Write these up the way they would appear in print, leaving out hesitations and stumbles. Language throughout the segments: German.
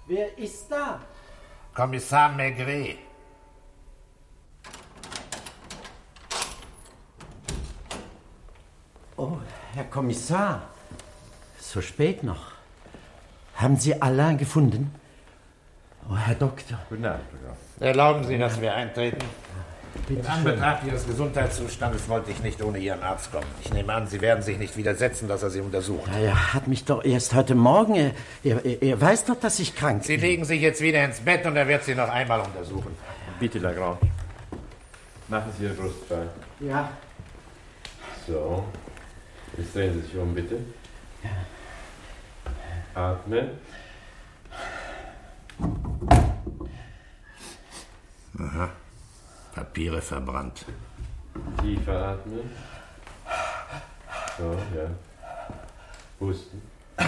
Wer ist da? Kommissar Maigret. Oh, Herr Kommissar. So spät noch. Haben Sie Alain gefunden? Oh, Herr Doktor. Guten Abend, Doktor. Erlauben Sie, dass wir eintreten? Bitte In Anbetracht Ihres Gesundheitszustandes wollte ich nicht ohne Ihren Arzt kommen. Ich nehme an, Sie werden sich nicht widersetzen, dass er Sie untersucht. Ja, er hat mich doch erst heute Morgen... Er weiß doch, dass ich krank bin. Sie legen sich jetzt wieder ins Bett und er wird Sie noch einmal untersuchen. Bitte, Lagrange. Machen Sie Ihre Brust frei. Ja. So. Jetzt drehen Sie sich um, bitte. Atmen. Aha. Papiere verbrannt. Tiefer atmen. So, ja. Husten.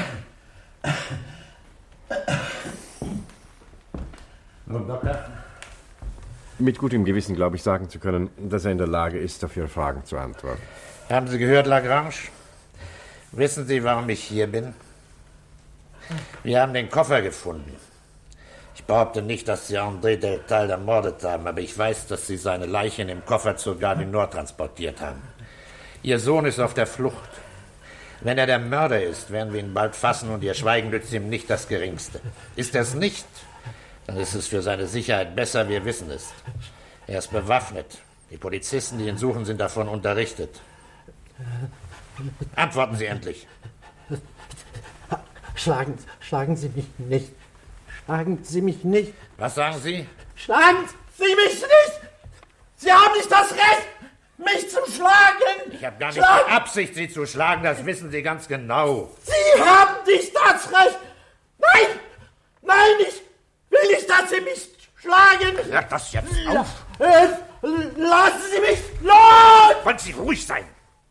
Nun, Doktor? Mit gutem Gewissen glaube ich sagen zu können, dass er in der Lage ist, auf Ihre Fragen zu antworten. Haben Sie gehört, Lagrange? Wissen Sie, warum ich hier bin? Wir haben den Koffer gefunden. Ich behaupte nicht, dass Sie André Deltal ermordet haben, aber ich weiß, dass Sie seine Leiche in dem Koffer zur Gare du Nord transportiert haben. Ihr Sohn ist auf der Flucht. Wenn er der Mörder ist, werden wir ihn bald fassen und Ihr Schweigen nützt ihm nicht das Geringste. Ist er es nicht, dann ist es für seine Sicherheit besser, wir wissen es. Er ist bewaffnet. Die Polizisten, die ihn suchen, sind davon unterrichtet. Antworten Sie endlich. Schlagen Sie mich nicht. Schlagen Sie mich nicht. Was sagen Sie? Schlagen Sie mich nicht! Sie haben nicht das Recht, mich zu schlagen! Ich habe gar nicht die Absicht, Sie zu schlagen, das wissen Sie ganz genau. Sie haben nicht das Recht! Nein! Nein, ich will nicht, dass Sie mich schlagen! Hört das jetzt auf! Lassen Sie mich los! Wollen Sie ruhig sein?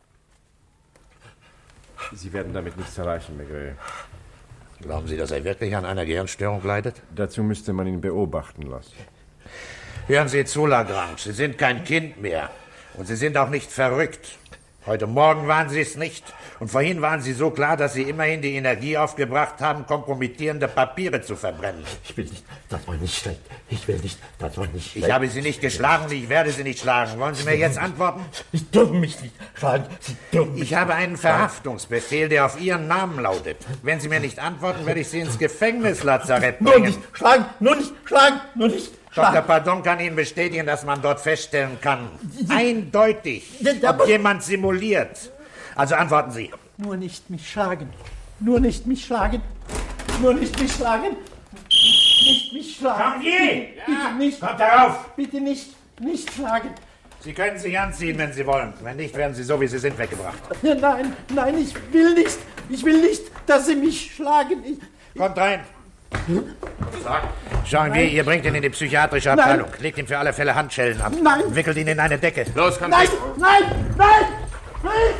Sie werden damit nichts erreichen, Maigret. Glauben Sie, dass er wirklich an einer Gehirnstörung leidet? Dazu müsste man ihn beobachten lassen. Hören Sie zu, Lagrange. Sie sind kein Kind mehr. Und Sie sind auch nicht verrückt. Heute Morgen waren Sie es nicht. Und vorhin waren Sie so klar, dass Sie immerhin die Energie aufgebracht haben, kompromittierende Papiere zu verbrennen. Ich will nicht, das war nicht schlecht. Ich will nicht, das war nicht schlecht. Ich habe Sie nicht geschlagen, ich werde Sie nicht schlagen. Wollen Sie mir jetzt antworten? Sie dürfen mich nicht schlagen. Sie dürfen mich Ich habe einen Verhaftungsbefehl, der auf Ihren Namen lautet. Wenn Sie mir nicht antworten, werde ich Sie ins Gefängnislazarett nur bringen. nicht schlagen, nur nicht schlagen, nur nicht Dr. schlagen. Pardon kann Ihnen bestätigen, dass man dort feststellen kann, eindeutig, Ja, ob jemand simuliert. Also antworten Sie. Nur nicht mich schlagen. Nur nicht mich schlagen. Nur nicht mich schlagen. Nicht mich schlagen. Janvier! Bitte nicht. Kommt herauf! Bitte nicht. Nicht schlagen. Sie können sich anziehen, wenn Sie wollen. Wenn nicht, werden Sie so, wie Sie sind, weggebracht. Nein, nein, ich will nicht. Ich will nicht, dass Sie mich schlagen. Kommt rein. Janvier, ihr bringt ihn in die psychiatrische Abteilung. Legt ihm für alle Fälle Handschellen ab. Nein. Wickelt ihn in eine Decke. Los, kommt! Nein, nein, nein.